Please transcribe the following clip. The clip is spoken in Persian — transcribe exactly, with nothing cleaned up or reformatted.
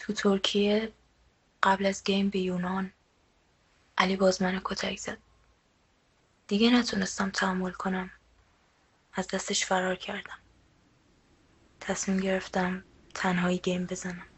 تو ترکیه قبل از گیم به یونان علی باز منو کتک زد. دیگه نتونستم تحمل کنم. از دستش فرار کردم. تصمیم گرفتم تنهایی گیم بزنم.